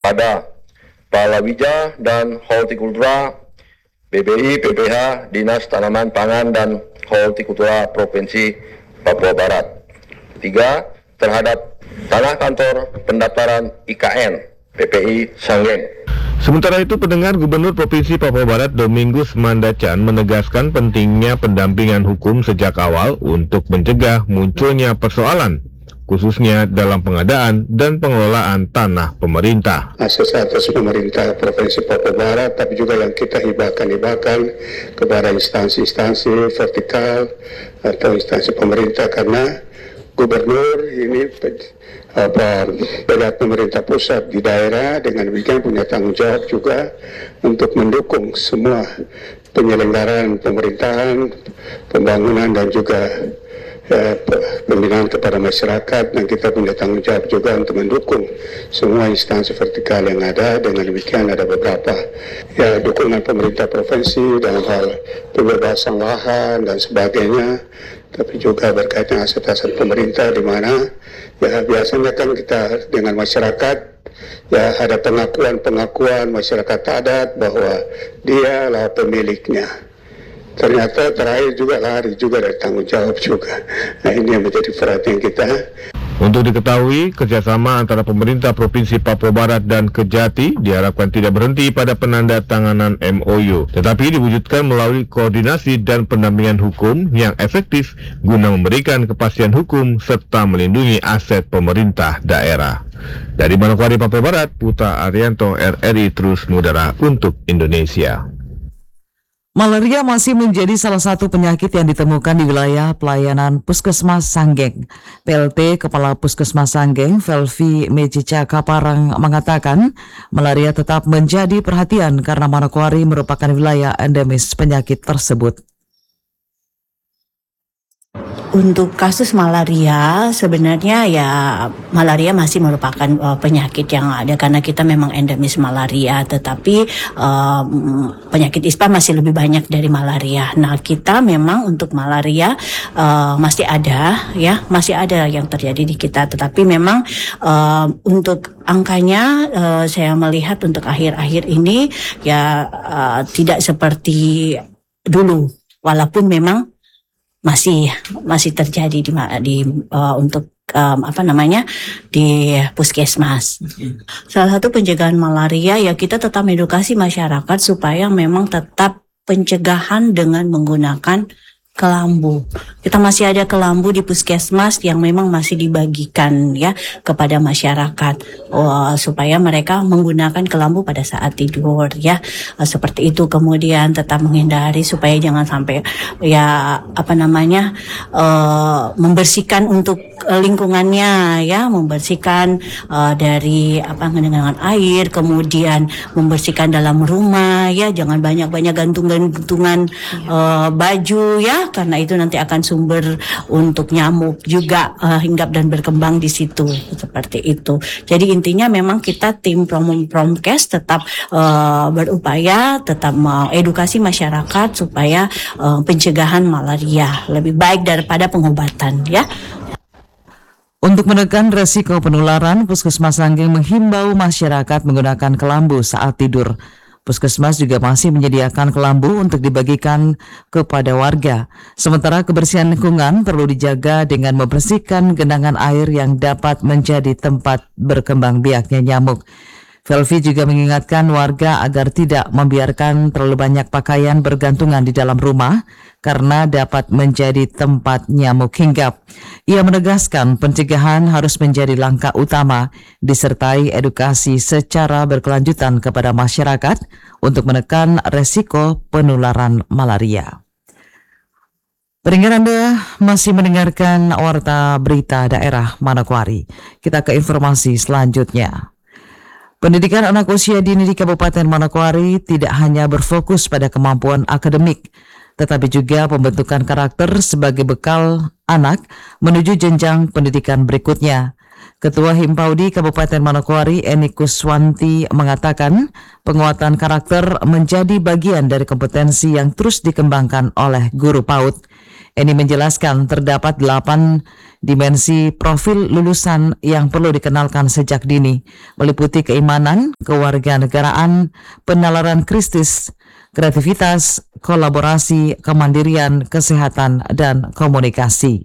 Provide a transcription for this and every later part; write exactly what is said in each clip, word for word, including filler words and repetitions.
pada Palawija dan Hortikultura, B B I, P P H, Dinas Tanaman Pangan dan Hortikultura Provinsi Papua Barat. Tiga, terhadap tanah kantor pendaftaran I K N P P I Sanggeng. Sementara itu, pendengar, Gubernur Provinsi Papua Barat Domingus Mandacan menegaskan pentingnya pendampingan hukum sejak awal untuk mencegah munculnya persoalan, khususnya dalam pengadaan dan pengelolaan tanah pemerintah. Akses atas pemerintah Provinsi Papua Barat, tapi juga yang kita hibahkan-hibahkan kepada instansi-instansi vertikal atau instansi pemerintah, karena Gubernur ini apa, pejabat pemerintah pusat di daerah, dengan demikian punya tanggung jawab juga untuk mendukung semua penyelenggaraan pemerintahan, pembangunan dan juga eh, pembinaan kepada masyarakat, dan kita punya tanggung jawab juga untuk mendukung semua instansi vertikal yang ada. Dengan demikian ada beberapa ya dukungan pemerintah provinsi dalam hal pembebasan lahan dan sebagainya, tapi juga berkaitan aset-aset pemerintah, di mana ya biasanya kan kita dengan masyarakat ya ada pengakuan-pengakuan masyarakat adat bahwa dialah pemiliknya. Ternyata terakhir juga lari juga dari tanggung jawab juga. Nah, ini yang menjadi perhatian kita. Untuk diketahui, kerjasama antara pemerintah Provinsi Papua Barat dan Kejati diharapkan tidak berhenti pada penandatanganan M O U, tetapi diwujudkan melalui koordinasi dan pendampingan hukum yang efektif guna memberikan kepastian hukum serta melindungi aset pemerintah daerah. Dari Manokwari, Papua Barat, Putra Arianto, R R I Terus Mudara untuk Indonesia. Malaria masih menjadi salah satu penyakit yang ditemukan di wilayah pelayanan Puskesmas Sanggeng. P L T Kepala Puskesmas Sanggeng, Velvi Mejica Kaparang, mengatakan malaria tetap menjadi perhatian karena Manokwari merupakan wilayah endemis penyakit tersebut. Untuk kasus malaria, sebenarnya ya malaria masih merupakan uh, penyakit yang ada karena kita memang endemis malaria, tetapi uh, penyakit ispa masih lebih banyak dari malaria. Nah, kita memang untuk malaria uh, masih ada ya, masih ada yang terjadi di kita, tetapi memang uh, untuk angkanya uh, saya melihat untuk akhir-akhir ini ya uh, tidak seperti dulu, walaupun memang masih masih terjadi di di uh, untuk um, apa namanya di puskesmas. Salah satu pencegahan malaria ya kita tetap edukasi masyarakat supaya memang tetap pencegahan dengan menggunakan kelambu. Kita masih ada kelambu di puskesmas yang memang masih dibagikan ya kepada masyarakat oh, supaya mereka menggunakan kelambu pada saat tidur ya. Seperti itu, kemudian tetap menghindari supaya jangan sampai ya apa namanya uh, membersihkan untuk lingkungannya ya, membersihkan uh, dari apa dengan air, kemudian membersihkan dalam rumah ya, jangan banyak-banyak gantung-gantungan uh, baju ya, karena itu nanti akan sumber untuk nyamuk juga uh, hinggap dan berkembang di situ, seperti itu. Jadi intinya memang kita tim Prom Promkes tetap uh, berupaya tetap mengedukasi masyarakat supaya uh, pencegahan malaria lebih baik daripada pengobatan ya. Untuk menekan resiko penularan, Puskesmas Sanggeng menghimbau masyarakat menggunakan kelambu saat tidur. Puskesmas juga masih menyediakan kelambu untuk dibagikan kepada warga. Sementara kebersihan lingkungan perlu dijaga dengan membersihkan genangan air yang dapat menjadi tempat berkembang biaknya nyamuk. Velvi juga mengingatkan warga agar tidak membiarkan terlalu banyak pakaian bergantungan di dalam rumah karena dapat menjadi tempat nyamuk hinggap. Ia menegaskan pencegahan harus menjadi langkah utama disertai edukasi secara berkelanjutan kepada masyarakat untuk menekan resiko penularan malaria. Pendengar, Anda masih mendengarkan Warta Berita Daerah Manokwari. Kita ke informasi selanjutnya. Pendidikan anak usia dini di Kabupaten Manokwari tidak hanya berfokus pada kemampuan akademik, tetapi juga pembentukan karakter sebagai bekal anak menuju jenjang pendidikan berikutnya. Ketua Himpaudi Kabupaten Manokwari, Eni Kuswanti, mengatakan penguatan karakter menjadi bagian dari kompetensi yang terus dikembangkan oleh guru PAUD. Eni menjelaskan terdapat delapan dimensi profil lulusan yang perlu dikenalkan sejak dini, meliputi keimanan, kewarganegaraan, penalaran Kristus, kreativitas, kolaborasi, kemandirian, kesehatan, dan komunikasi.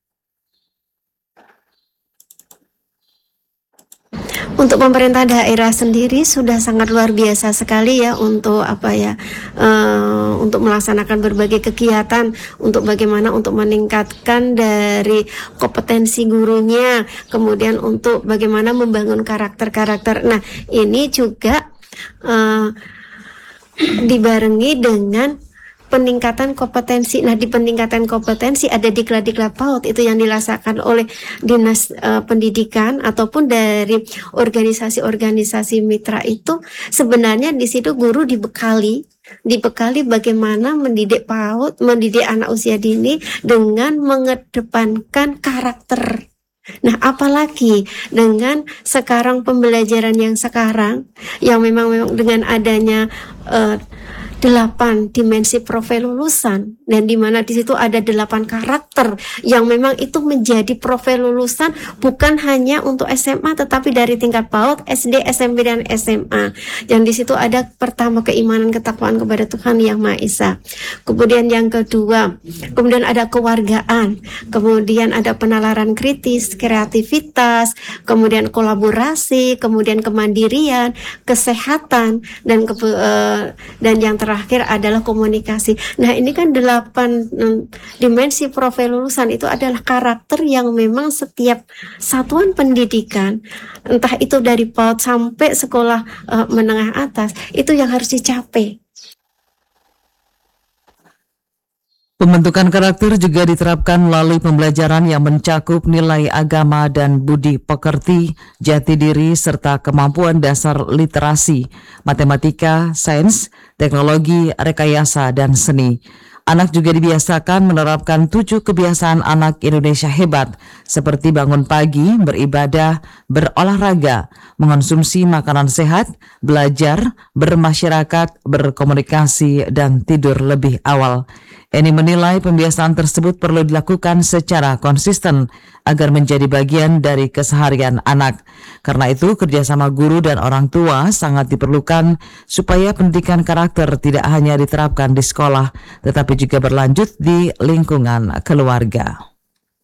Untuk pemerintah daerah sendiri sudah sangat luar biasa sekali ya untuk apa ya uh, untuk melaksanakan berbagai kegiatan untuk bagaimana untuk meningkatkan dari kompetensi gurunya, kemudian untuk bagaimana membangun karakter-karakter. Nah, ini juga uh, dibarengi dengan peningkatan kompetensi. Nah, di peningkatan kompetensi ada diklat-diklat PAUD itu yang dilaksanakan oleh Dinas uh, Pendidikan ataupun dari organisasi-organisasi mitra itu. Sebenarnya di situ guru dibekali dibekali bagaimana mendidik PAUD, mendidik anak usia dini dengan mengedepankan karakter. Nah, apalagi dengan sekarang pembelajaran yang sekarang yang memang, memang dengan adanya uh, delapan dimensi profil lulusan, dan di mana di situ ada delapan karakter yang memang itu menjadi profil lulusan bukan hanya untuk S M A tetapi dari tingkat PAUD, S D, S M P dan S M A. Yang di situ ada pertama keimanan ketakwaan kepada Tuhan Yang Maha Esa. Kemudian yang kedua, kemudian ada kewargaan, kemudian ada penalaran kritis, kreativitas, kemudian kolaborasi, kemudian kemandirian, kesehatan, dan ke, uh, dan yang terakhir terakhir adalah komunikasi. Nah, ini kan delapan hmm, dimensi profil lulusan itu adalah karakter yang memang setiap satuan pendidikan, entah itu dari PAUD sampai sekolah uh, menengah atas, itu yang harus dicapai. Pembentukan karakter juga diterapkan melalui pembelajaran yang mencakup nilai agama dan budi pekerti, jati diri, serta kemampuan dasar literasi, matematika, sains, teknologi, rekayasa, dan seni. Anak juga dibiasakan menerapkan tujuh kebiasaan anak Indonesia hebat, seperti bangun pagi, beribadah, berolahraga, mengonsumsi makanan sehat, belajar, bermasyarakat, berkomunikasi, dan tidur lebih awal. Eni menilai pembiasaan tersebut perlu dilakukan secara konsisten agar menjadi bagian dari keseharian anak. Karena itu, kerjasama guru dan orang tua sangat diperlukan supaya pendidikan karakter tidak hanya diterapkan di sekolah, tetapi juga berlanjut di lingkungan keluarga.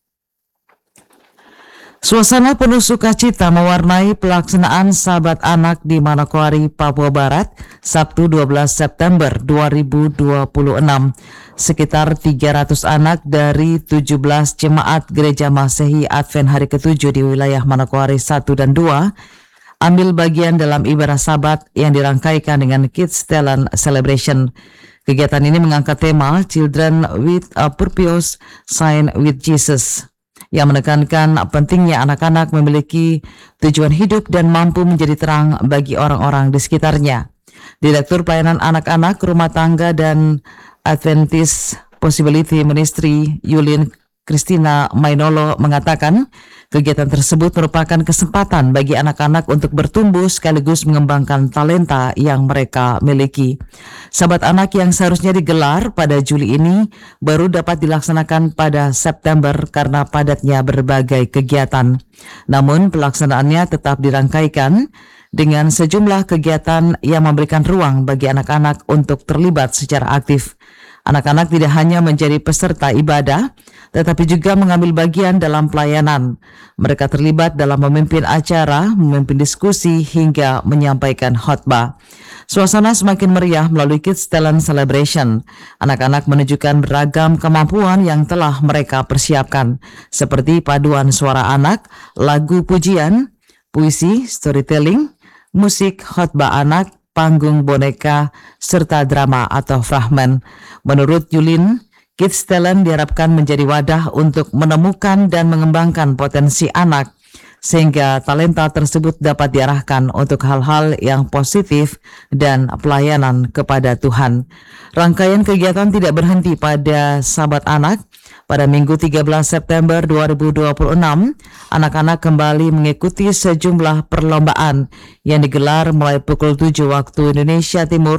Suasana penuh sukacita mewarnai pelaksanaan Sabat Anak di Manokwari, Papua Barat, Sabtu dua belas September dua ribu dua puluh enam. Sekitar tiga ratus anak dari tujuh belas jemaat Gereja Masehi Advent Hari Ketujuh di wilayah Manokwari satu dan dua ambil bagian dalam ibadah Sabat yang dirangkaikan dengan Kids Talent Celebration. Kegiatan ini mengangkat tema Children with a Purpose, Sign with Jesus, yang menekankan pentingnya anak-anak memiliki tujuan hidup dan mampu menjadi terang bagi orang-orang di sekitarnya. Direktur Pelayanan Anak-anak, Rumah Tangga, dan Adventist Possibility Ministry, Yulin Christina Mainolo, mengatakan kegiatan tersebut merupakan kesempatan bagi anak-anak untuk bertumbuh sekaligus mengembangkan talenta yang mereka miliki. Sabat Anak yang seharusnya digelar pada Juli ini baru dapat dilaksanakan pada September karena padatnya berbagai kegiatan. Namun pelaksanaannya tetap dirangkaikan dengan sejumlah kegiatan yang memberikan ruang bagi anak-anak untuk terlibat secara aktif. Anak-anak tidak hanya menjadi peserta ibadah, tetapi juga mengambil bagian dalam pelayanan. Mereka terlibat dalam memimpin acara, memimpin diskusi, hingga menyampaikan khotbah. Suasana semakin meriah melalui Kids Talent Celebration. Anak-anak menunjukkan beragam kemampuan yang telah mereka persiapkan, seperti paduan suara anak, lagu pujian, puisi, storytelling, musik, khotbah anak, panggung boneka, serta drama atau fragmen. Menurut Yulin, Kids Talent diharapkan menjadi wadah untuk menemukan dan mengembangkan potensi anak, sehingga talenta tersebut dapat diarahkan untuk hal-hal yang positif dan pelayanan kepada Tuhan. Rangkaian kegiatan tidak berhenti pada Sabat Anak. Pada Minggu tiga belas September dua ribu dua puluh enam, anak-anak kembali mengikuti sejumlah perlombaan yang digelar mulai pukul tujuh waktu Indonesia Timur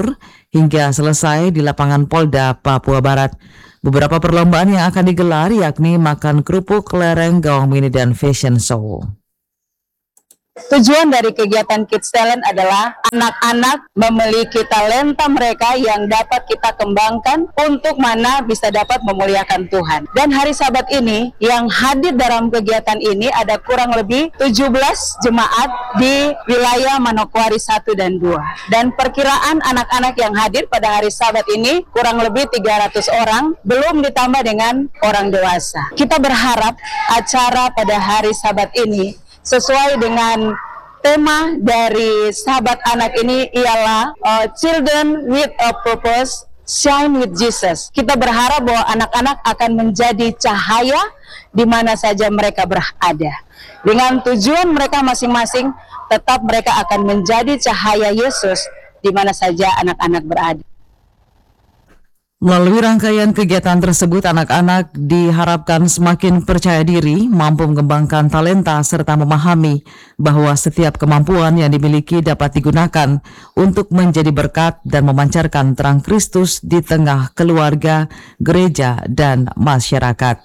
hingga selesai di lapangan Polda Papua Barat. Beberapa perlombaan yang akan digelar yakni makan kerupuk, lereng, gawang mini, dan fashion show. Tujuan dari kegiatan Kids Talent adalah anak-anak memiliki talenta mereka yang dapat kita kembangkan untuk mana bisa dapat memuliakan Tuhan. Dan hari Sabat ini yang hadir dalam kegiatan ini ada kurang lebih tujuh belas jemaat di wilayah Manokwari satu dan dua. Dan perkiraan anak-anak yang hadir pada hari Sabat ini kurang lebih tiga ratus orang, belum ditambah dengan orang dewasa. Kita berharap acara pada hari Sabat ini sesuai dengan tema dari Sahabat Anak ini ialah uh, Children with a Purpose, Shine with Jesus. Kita berharap bahwa anak-anak akan menjadi cahaya di mana saja mereka berada. Dengan tujuan mereka masing-masing, tetap mereka akan menjadi cahaya Yesus di mana saja anak-anak berada. Melalui rangkaian kegiatan tersebut, anak-anak diharapkan semakin percaya diri, mampu mengembangkan talenta, serta memahami bahwa setiap kemampuan yang dimiliki dapat digunakan untuk menjadi berkat dan memancarkan terang Kristus di tengah keluarga, gereja, dan masyarakat.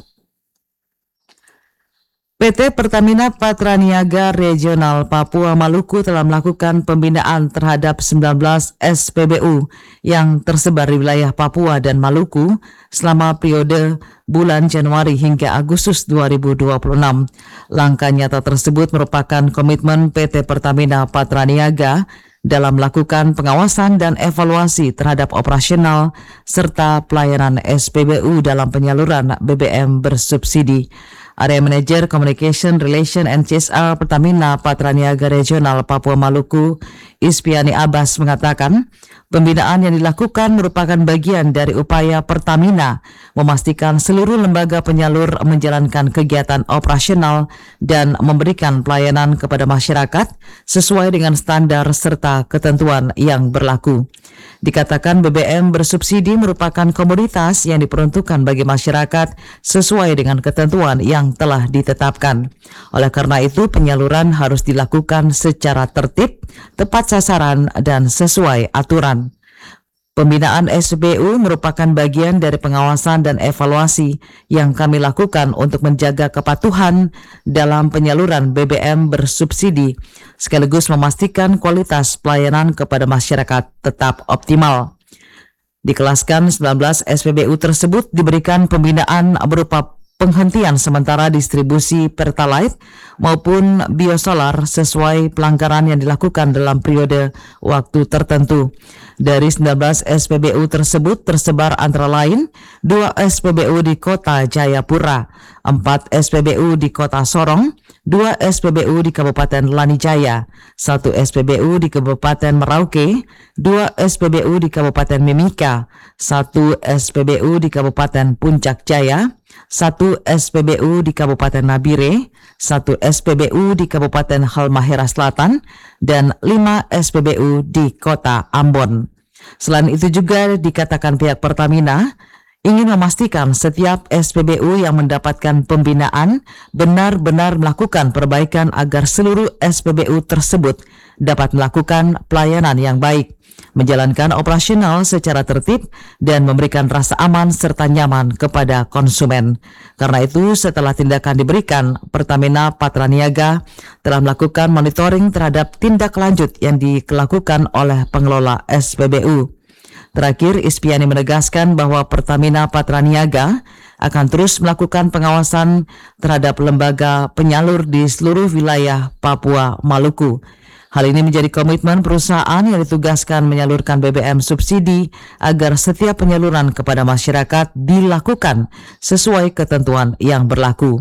P T Pertamina Patraniaga Regional Papua Maluku telah melakukan pembinaan terhadap sembilan belas S P B U yang tersebar di wilayah Papua dan Maluku selama periode bulan Januari hingga Agustus dua ribu dua puluh enam. Langkah nyata tersebut merupakan komitmen P T Pertamina Patraniaga dalam melakukan pengawasan dan evaluasi terhadap operasional serta pelayanan S P B U dalam penyaluran B B M bersubsidi. Area Manager Communication Relation and C S R Pertamina Patraniaga Regional Papua Maluku, Ispiani Abbas mengatakan, pembinaan yang dilakukan merupakan bagian dari upaya Pertamina memastikan seluruh lembaga penyalur menjalankan kegiatan operasional dan memberikan pelayanan kepada masyarakat sesuai dengan standar serta ketentuan yang berlaku. Dikatakan B B M bersubsidi merupakan komoditas yang diperuntukkan bagi masyarakat sesuai dengan ketentuan yang telah ditetapkan. Oleh karena itu, penyaluran harus dilakukan secara tertib, tepat sasaran, dan sesuai aturan. Pembinaan S B U merupakan bagian dari pengawasan dan evaluasi yang kami lakukan untuk menjaga kepatuhan dalam penyaluran B B M bersubsidi, sekaligus memastikan kualitas pelayanan kepada masyarakat tetap optimal. Dikelaskan sembilan belas S P B U tersebut diberikan pembinaan berupa penghentian sementara distribusi Pertalite maupun biosolar sesuai pelanggaran yang dilakukan dalam periode waktu tertentu. Dari sembilan belas S P B U tersebut tersebar antara lain dua S P B U di Kota Jayapura, empat S P B U di Kota Sorong, dua S P B U di Kabupaten Lanijaya, satu S P B U di Kabupaten Merauke, dua S P B U di Kabupaten Mimika, satu S P B U di Kabupaten Puncak Jaya, satu S P B U di Kabupaten Nabire, satu S P B U di Kabupaten Halmahera Selatan, dan lima S P B U di Kota Ambon. Selain itu juga dikatakan pihak Pertamina ingin memastikan setiap S P B U yang mendapatkan pembinaan benar-benar melakukan perbaikan agar seluruh S P B U tersebut dapat melakukan pelayanan yang baik, menjalankan operasional secara tertib, dan memberikan rasa aman serta nyaman kepada konsumen. Karena itu, setelah tindakan diberikan, Pertamina Patraniaga telah melakukan monitoring terhadap tindak lanjut yang dilakukan oleh pengelola S P B U. Terakhir, Ispiani menegaskan bahwa Pertamina Patraniaga akan terus melakukan pengawasan terhadap lembaga penyalur di seluruh wilayah Papua Maluku. Hal ini menjadi komitmen perusahaan yang ditugaskan menyalurkan B B M subsidi agar setiap penyaluran kepada masyarakat dilakukan sesuai ketentuan yang berlaku.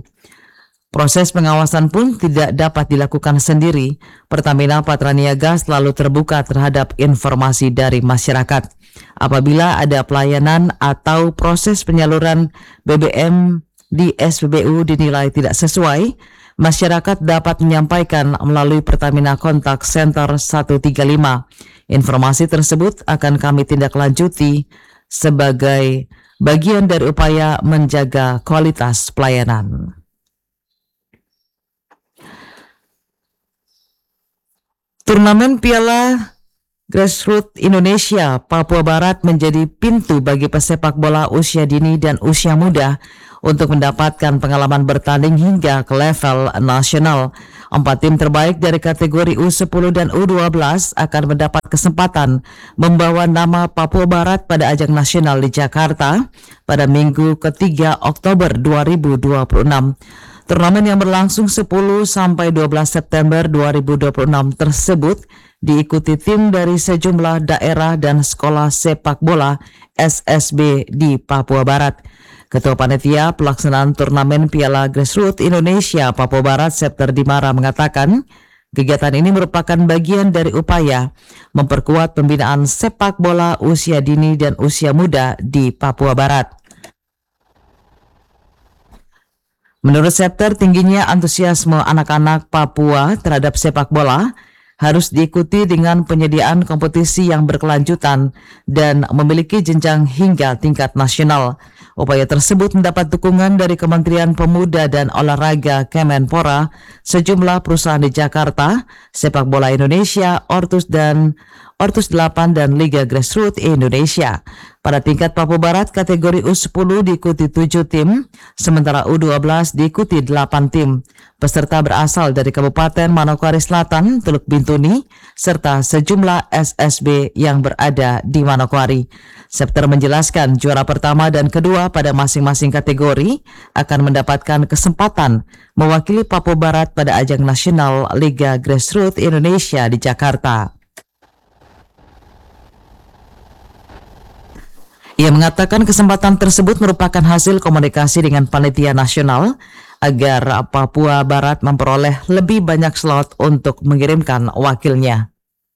Proses pengawasan pun tidak dapat dilakukan sendiri. Pertamina Patraniaga selalu terbuka terhadap informasi dari masyarakat. Apabila ada pelayanan atau proses penyaluran B B M di S P B U dinilai tidak sesuai, masyarakat dapat menyampaikan melalui Pertamina Contact Center seratus tiga puluh lima. Informasi tersebut akan kami tindak lanjuti sebagai bagian dari upaya menjaga kualitas pelayanan. Turnamen Piala Grassroots Indonesia Papua Barat menjadi pintu bagi pesepak bola usia dini dan usia muda untuk mendapatkan pengalaman bertanding hingga ke level nasional. Empat tim terbaik dari kategori U sepuluh dan U dua belas akan mendapat kesempatan membawa nama Papua Barat pada ajang nasional di Jakarta pada Minggu ketiga Oktober dua ribu dua puluh enam. Turnamen yang berlangsung sepuluh sampai dua belas September dua ribu dua puluh enam tersebut diikuti tim dari sejumlah daerah dan sekolah sepak bola S S B di Papua Barat. Ketua Panitia Pelaksanaan Turnamen Piala Grassroots Indonesia Papua Barat, Septer Dimara, mengatakan kegiatan ini merupakan bagian dari upaya memperkuat pembinaan sepak bola usia dini dan usia muda di Papua Barat. Menurut Septer, tingginya antusiasme anak-anak Papua terhadap sepak bola harus diikuti dengan penyediaan kompetisi yang berkelanjutan dan memiliki jenjang hingga tingkat nasional. Upaya tersebut mendapat dukungan dari Kementerian Pemuda dan Olahraga Kemenpora, sejumlah perusahaan di Jakarta, Sepak Bola Indonesia, Ortus dan Ortus delapan dan Liga Grassroots Indonesia. Pada tingkat Papua Barat, kategori U sepuluh diikuti tujuh tim, sementara U dua belas diikuti delapan tim. Peserta berasal dari Kabupaten Manokwari Selatan, Teluk Bintuni, serta sejumlah S S B yang berada di Manokwari. Septer menjelaskan juara pertama dan kedua pada masing-masing kategori akan mendapatkan kesempatan mewakili Papua Barat pada ajang nasional Liga Grassroots Indonesia di Jakarta. Ia mengatakan kesempatan tersebut merupakan hasil komunikasi dengan panitia nasional agar Papua Barat memperoleh lebih banyak slot untuk mengirimkan wakilnya.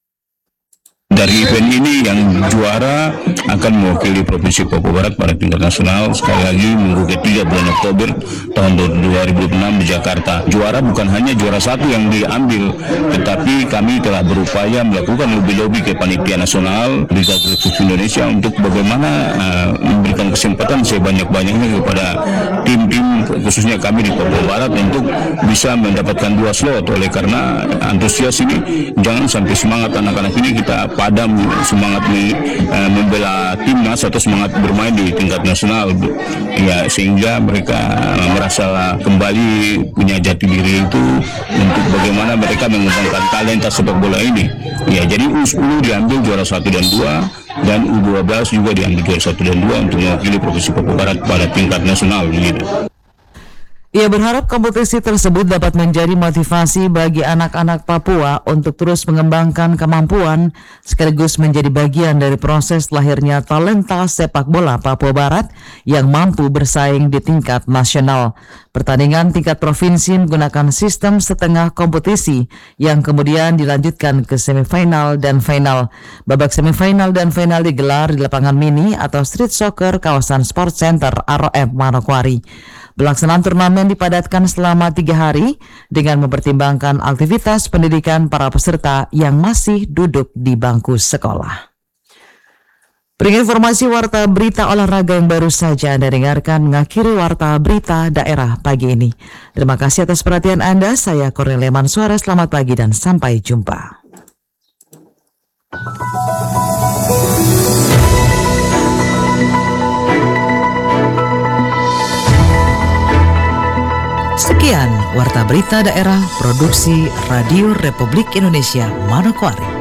Dari event ini yang juara akan mewakili Provinsi Papua Barat pada tingkat nasional sekali lagi minggu ketiga bulan Oktober tahun dua ribu enam di Jakarta. Juara bukan hanya juara satu yang diambil, tetapi kami telah berupaya melakukan lobby-lobby ke panitia nasional Liga Grassroots Indonesia untuk bagaimana uh, memberikan kesempatan sebanyak-banyaknya kepada tim-tim khususnya kami di Papua Barat untuk bisa mendapatkan dua slot. Oleh karena antusias ini, jangan sampai semangat anak-anak ini kita padam semangat uh, membela timnas atau semangat bermain di tingkat nasional, ya sehingga mereka uh, merasa kembali punya jati diri itu untuk bagaimana mereka mengembangkan talenta sepak bola ini. Ya, jadi U sepuluh diambil juara satu dan dua dan U dua belas juga diambil juara satu dan dua untuk mewakili Provinsi Papua Barat pada tingkat nasional gitu. Ia berharap kompetisi tersebut dapat menjadi motivasi bagi anak-anak Papua untuk terus mengembangkan kemampuan sekaligus menjadi bagian dari proses lahirnya talenta sepak bola Papua Barat yang mampu bersaing di tingkat nasional. Pertandingan tingkat provinsi menggunakan sistem setengah kompetisi yang kemudian dilanjutkan ke semifinal dan final. Babak semifinal dan final digelar di lapangan mini atau street soccer kawasan Sport Center R O M Manokwari. Pelaksanaan turnamen dipadatkan selama tiga hari dengan mempertimbangkan aktivitas pendidikan para peserta yang masih duduk di bangku sekolah. Beri informasi warta berita olahraga yang baru saja Anda dengarkan mengakhiri warta berita daerah pagi ini. Terima kasih atas perhatian Anda. Saya Cornelia Mansuara. Selamat pagi dan sampai jumpa. Sekian warta berita daerah produksi Radio Republik Indonesia Manokwari.